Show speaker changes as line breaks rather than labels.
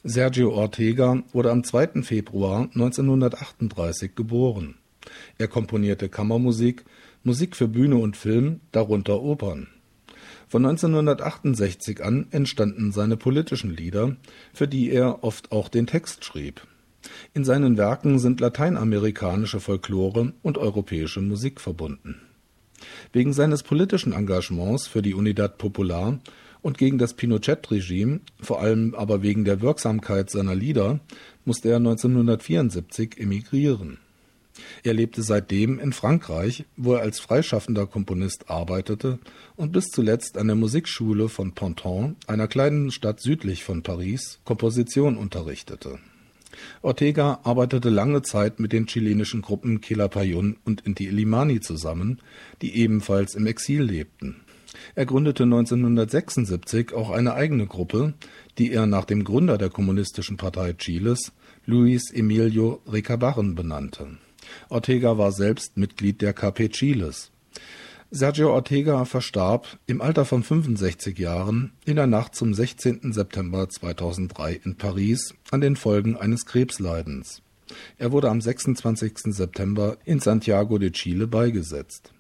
Sergio Ortega wurde am 2. Februar 1938 geboren. Er komponierte Kammermusik, Musik für Bühne und Film, darunter Opern. Von 1968 an entstanden seine politischen Lieder, für die er oft auch den Text schrieb. In seinen Werken sind lateinamerikanische Folklore und europäische Musik verbunden. Wegen seines politischen Engagements für die Unidad Popular und gegen das Pinochet-Regime, vor allem aber wegen der Wirksamkeit seiner Lieder, musste er 1974 emigrieren. Er lebte seitdem in Frankreich, wo er als freischaffender Komponist arbeitete und bis zuletzt an der Musikschule von Ponton, einer kleinen Stadt südlich von Paris, Komposition unterrichtete. Ortega arbeitete lange Zeit mit den chilenischen Gruppen Quilapayún und Inti Illimani zusammen, die ebenfalls im Exil lebten. Er gründete 1976 auch eine eigene Gruppe, die er nach dem Gründer der Kommunistischen Partei Chiles, Luis Emilio Recabarren, benannte. Ortega war selbst Mitglied der KP Chiles. Sergio Ortega verstarb im Alter von 65 Jahren in der Nacht zum 16. September 2003 in Paris an den Folgen eines Krebsleidens. Er wurde am 26. September in Santiago de Chile beigesetzt.